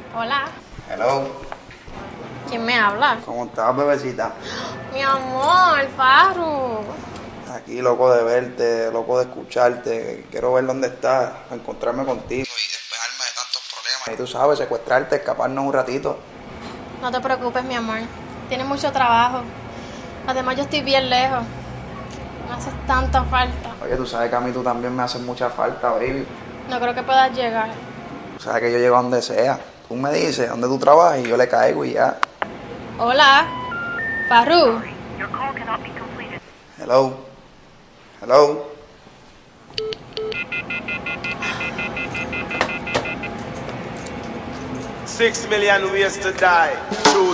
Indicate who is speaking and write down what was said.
Speaker 1: Hola.
Speaker 2: Hello.
Speaker 1: ¿Quién me habla?
Speaker 2: ¿Cómo estás, bebecita?
Speaker 1: Mi amor, Farru.
Speaker 2: Aquí, loco de verte, loco de escucharte. Quiero ver dónde estás, para encontrarme contigo y despejarme de tantos problemas. Y tú sabes, secuestrarte, escaparnos un ratito.
Speaker 1: No te preocupes, mi amor. Tienes mucho trabajo. Además, yo estoy bien lejos. Me haces tanta falta.
Speaker 2: Oye, tú sabes que a mí tú también me haces mucha falta, baby.
Speaker 1: No creo que puedas llegar.
Speaker 2: Tú sabes que yo llego a donde sea. Tú me dices dónde tú trabajas y yo le caigo y ya.
Speaker 1: Hola. Farru.
Speaker 2: Hello. Hello.
Speaker 3: $6 million ways to die.